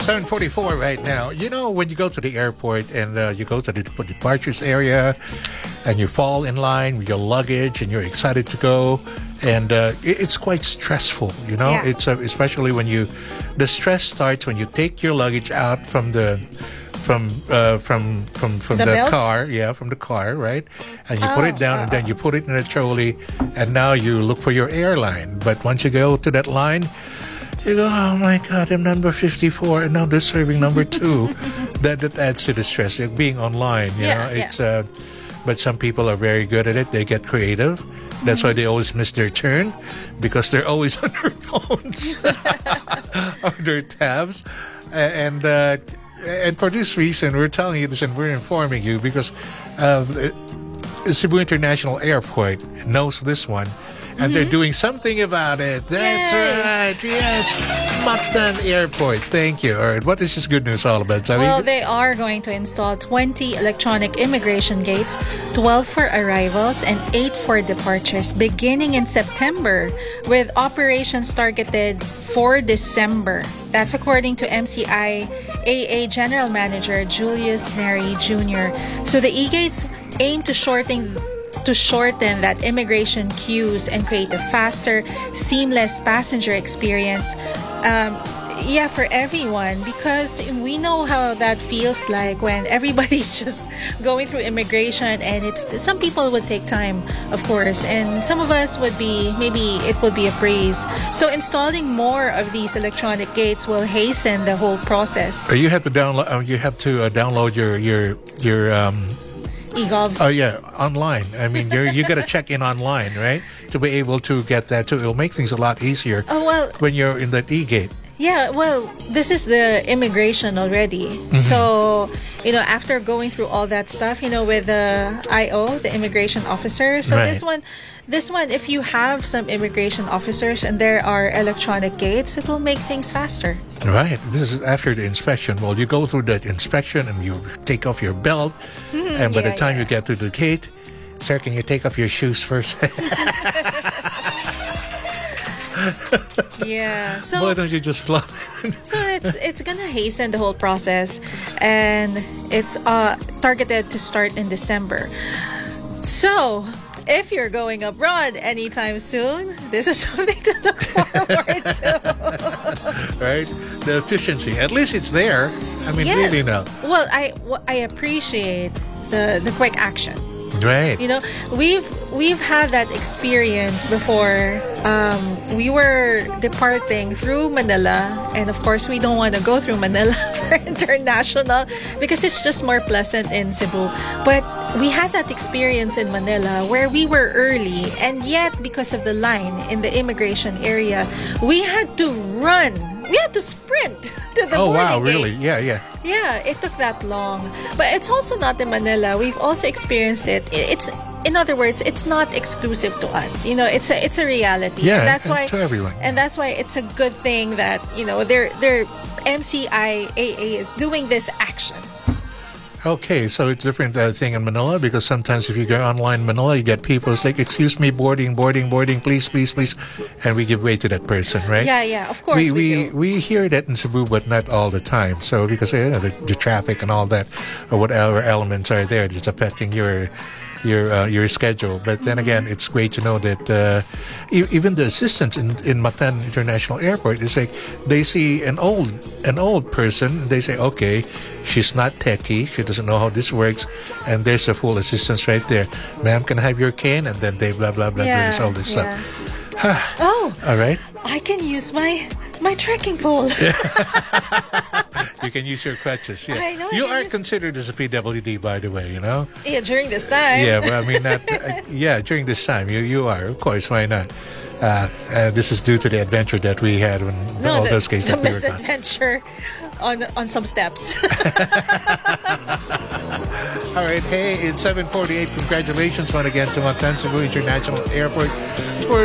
7:44 right now. You know, when you go to the airport and you go to the departures area and you fall in line with your luggage and you're excited to go, and it's quite stressful, you know? Yeah. It's especially when the stress starts when you take your luggage out from the belt? car, from the car, right? And you put it down, and then you put it in a trolley, and now you look for your airline. But once you go to that line, you go, oh my God, I'm number 54, and now they're serving number 2. that adds to the stress. Like being online, you know, it's. But some people are very good at it. They get creative. That's why they always miss their turn, because they're always on their phones or their tabs, and for this reason, we're telling you this and we're informing you because Cebu International Airport knows this one, and they're doing something about it. That's right. Yes. Mactan Airport. Thank you. All right. What is this good news all about, Sabi? Well, they are going to install 20 electronic immigration gates, 12 for arrivals and 8 for departures, beginning in September, with operations targeted for December. That's according to MCI AA General Manager Julius Neri Jr. So the e-gates aim to shorten that immigration queues and create a faster, seamless passenger experience. For everyone, because we know how that feels like when everybody's just going through immigration, and some people would take time, of course, and some of us would be, maybe it would be a breeze. So installing more of these electronic gates will hasten the whole process. You have to download. You have to download your eGov. Oh yeah, online. I mean, you got to check in online, right, to be able to get that too. It'll make things a lot easier. Oh well, when you're in that e-gate. Yeah, well, this is the immigration already. So, after going through all that stuff, with the IO, the immigration officer. So right. this one, if you have some immigration officers and there are electronic gates, it will make things faster. Right. This is after the inspection. Well, you go through that inspection and you take off your belt. And by the time you get to the gate, sir, can you take off your shoes first? Yeah. So why don't you just love it? So it's gonna hasten the whole process, and it's targeted to start in December. So if you're going abroad anytime soon, this is something to look forward to. Right? The efficiency. At least it's there. I mean, really now. Well, I appreciate the quick action. Right. We've had that experience before. We were departing through Manila, and of course we don't want to go through Manila for international because it's just more pleasant in Cebu. But we had that experience in Manila where we were early, and yet because of the line in the immigration area, we had to run. We had to sprint to the boarding wow, really? gates. Yeah. Yeah, it took that long. But it's also not in Manila. We've also experienced it. In other words, it's not exclusive to us. It's a reality. Yeah, and that's why to everyone. And that's why it's a good thing that, their MCIAA is doing this action. Okay, so it's a different thing in Manila, because sometimes if you go online in Manila, you get people it's like, excuse me, boarding, please, and we give way to that person, right? Yeah, of course we do. We hear that in Cebu, but not all the time. So because the traffic and all that, or whatever elements are there, it's affecting your schedule. But then again, it's great to know that even the assistants in Mactan International Airport, it's like they see an old person, they say, okay, she's not techie, she doesn't know how this works, and there's a full assistance right there. Ma'am, can I have your cane? And then they blah blah blah, do all this stuff. Oh, all right. I can use my trekking pole. You can use your crutches. Yeah. I know. You are considered as a PWD, by the way. Yeah, during this time. Yeah, but I mean, not. During this time, you are, of course. Why not? This is due to the adventure that we had when all those cases that we were on. Misadventure on some steps. All right. Hey, it's 7:48. Congratulations once again to Mactan Cebu International Airport for